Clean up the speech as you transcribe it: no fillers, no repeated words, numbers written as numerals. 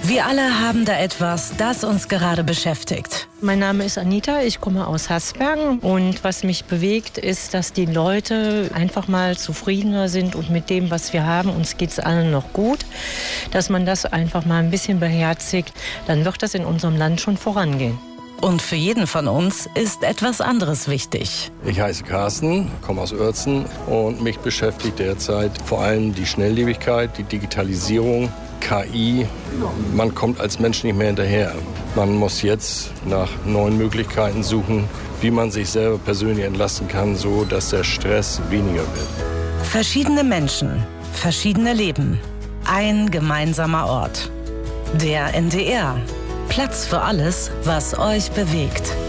Wir alle haben da etwas, das uns gerade beschäftigt. Mein Name ist Anita, ich komme aus Hasbergen und was mich bewegt ist, dass die Leute einfach mal zufriedener sind und mit dem, was wir haben, uns geht es allen noch gut, dass man das einfach mal ein bisschen beherzigt, dann wird das in unserem Land schon vorangehen. Und für jeden von uns ist etwas anderes wichtig. Ich heiße Carsten, komme aus Uerzen und mich beschäftigt derzeit vor allem die Schnelllebigkeit, die Digitalisierung, KI. Man kommt als Mensch nicht mehr hinterher. Man muss jetzt nach neuen Möglichkeiten suchen, wie man sich selber persönlich entlasten kann, so dass der Stress weniger wird. Verschiedene Menschen, verschiedene Leben, ein gemeinsamer Ort. Der NDR. Platz für alles, was euch bewegt.